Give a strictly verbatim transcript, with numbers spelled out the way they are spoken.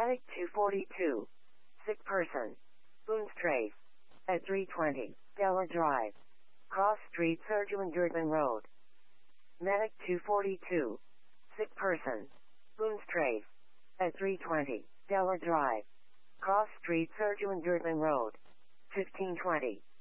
Medic two forty-two. Sick person. Boone Strafe. At three twenty. Delaware Drive. Cross Street Surgeon Girdman Road. Medic two forty-two. Sick person. Boone Strafe. At three twenty. Delaware Drive. Cross Street Surgeon Girdman Road. fifteen twenty.